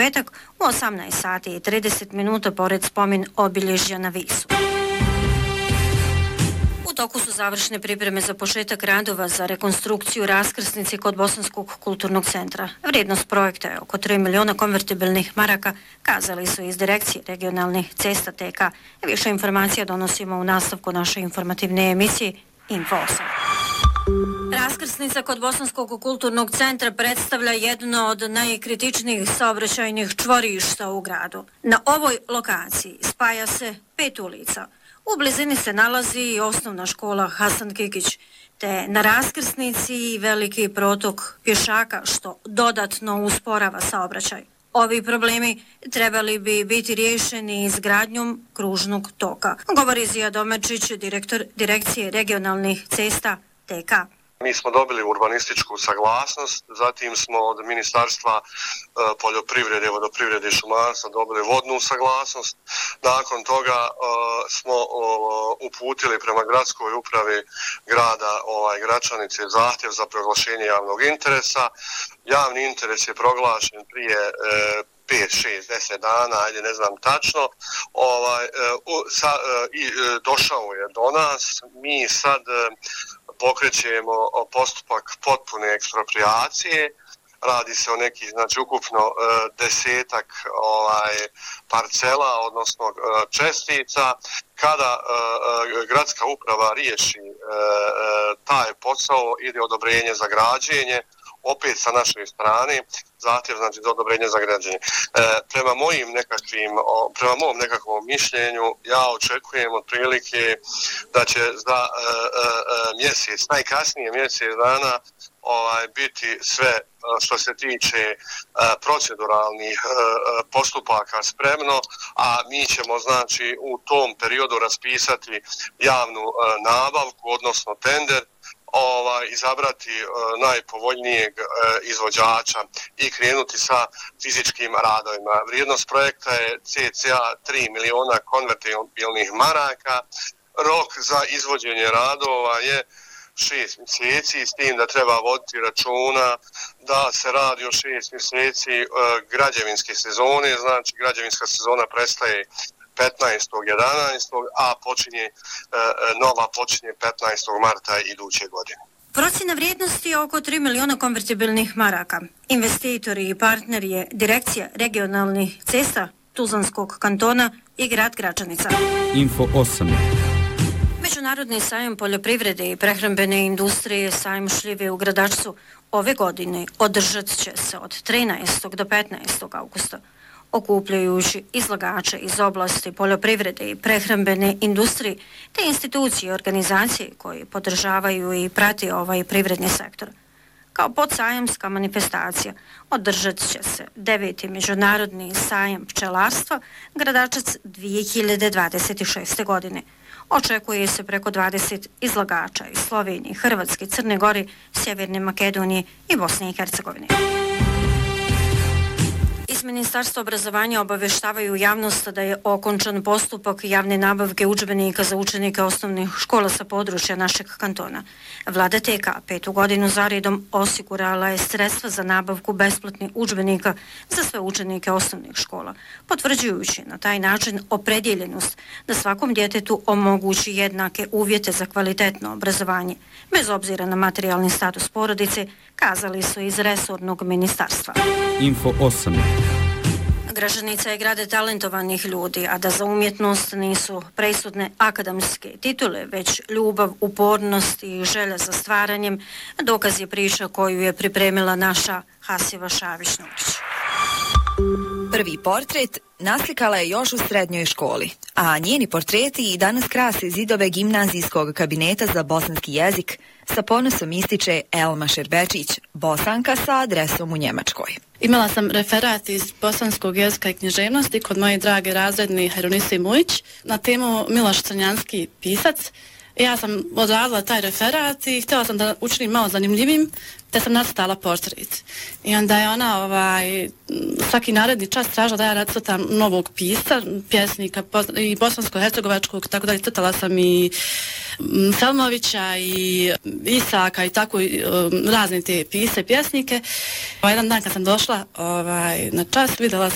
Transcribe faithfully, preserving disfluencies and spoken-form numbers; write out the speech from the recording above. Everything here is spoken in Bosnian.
petak u osamnaest sati i trideset minuta pored spomen obilježja na Visu. U toku su završne pripreme za početak radova za rekonstrukciju raskrsnice kod Bosanskog kulturnog centra. Vrijednost projekta je oko tri miliona konvertibilnih maraka, kazali su iz Direkcije regionalnih cesta T K. Više informacija donosimo u nastavku naše informativne emisije Info osam. Raskrsnica kod Bosanskog kulturnog centra predstavlja jedno od najkritičnijih saobraćajnih čvorišta u gradu. Na ovoj lokaciji spaja se pet ulica. U blizini se nalazi i osnovna škola Hasan Kikić, te na raskrsnici veliki protok pješaka što dodatno usporava saobraćaj. Ovi problemi trebali bi biti riješeni izgradnjom kružnog toka, govori Zija Domečić, direktor Direkcije regionalnih cesta T K. Mi smo dobili urbanističku saglasnost, zatim smo od Ministarstva e, poljoprivrede, vodoprivrede i šumarstva dobili vodnu saglasnost. Nakon toga e, smo o, uputili prema gradskoj upravi grada ovaj, Gračanice zahtjev za proglašenje javnog interesa. Javni interes je proglašen prije e, pet, šest, deset dana, ajde ne znam tačno, ovaj, e, u, sa, e, i, e, došao je do nas. Mi sad e, pokrećemo postupak potpune eksproprijacije. Radi se o nekih, znači ukupno e, desetak ovaj, parcela, odnosno e, čestica. Kada e, e, gradska uprava riješi e, e, taj posao, ide odobrenje za građenje, opet sa naše strane, zahtjev znači za odobrenje za građenje. E, prema mojim nekakvim, o, prema mom nekakvom mišljenju, ja očekujem otprilike da će za e, e, mjesec, najkasnije mjesec dana, ovaj, biti sve što se tiče e, proceduralnih e, postupaka spremno, a mi ćemo znači u tom periodu raspisati javnu e, nabavku, odnosno tender, ovaj, izabrati e, najpovoljnijeg e, izvođača i krenuti sa fizičkim radovima. Vrijednost projekta je cca tri miliona konvertibilnih maraka. Rok za izvođenje radova je šest mjeseci, s tim da treba voditi računa da se radi o šest mjeseci e, građevinske sezone, znači građevinska sezona prestaje petnaestog jedanaestog a počinje e, nova počinje petnaestog marta iduće godine. Procjena vrijednosti je oko tri miliona konvertibilnih maraka. Investitori i partner je Direkcija regionalnih cesta Tuzlanskog kantona i grad Gračanica. Info osam. Međunarodni sajam poljoprivrede i prehrambene industrije sajam šljive u Gradačcu ove godine održat će se od trinaestog do petnaestog augusta. Okupljajući izlagače iz oblasti poljoprivrede i prehrambene industrije te institucije i organizacije koje podržavaju i prati ovaj privredni sektor. Kao podsajamska manifestacija održat će se deveti Međunarodni sajam pčelarstva Gradačac dvije hiljade dvadeset šeste. godine. Očekuje se preko dvadeset izlagača iz Slovenije, Hrvatske, Crne Gore, Sjeverne Makedonije i Bosne i Hercegovine. Iz Ministarstva obrazovanja obaveštavaju javnost da je okončan postupak javne nabavke udžbenika za učenike osnovnih škola sa područja našeg kantona. Vlada T K petu godinu zaredom osigurala je sredstva za nabavku besplatnih udžbenika za sve učenike osnovnih škola, potvrđujući na taj način opredjeljenost da svakom djetetu omogući jednake uvjete za kvalitetno obrazovanje, bez obzira na materijalni status porodice, kazali su iz resornog ministarstva. Info osam. Gračanica je grade talentovanih ljudi, a da za umjetnost nisu presudne akademske titule, već ljubav, upornost i želja za stvaranjem, dokaz je priča koju je pripremila naša Hasiva Šavić-Nučić. Prvi portret naslikala je još u srednjoj školi, a njeni portreti i danas krase zidove gimnazijskog kabineta za bosanski jezik, sa ponosom ističe Elma Šerbečić, Bosanka sa adresom u Njemačkoj. Imala sam referat iz bosanskog jezika i književnosti kod moje drage razredne Heronise Mujić na temu Miloš Crnjanski pisac. Ja sam odradila taj referat i htjela sam da učinim malo zanimljivim, te sam nacrtala portret. I onda je ona ovaj, svaki naredni čas tražila da ja nacrtam novog pisca, pjesnika i bosansko-hercegovačkog, tako da crtala sam i Selmovića i Isaka i tako um, razne te pise, pjesnike. Ovaj, jedan dan kad sam došla ovaj, na čas, vidjela sam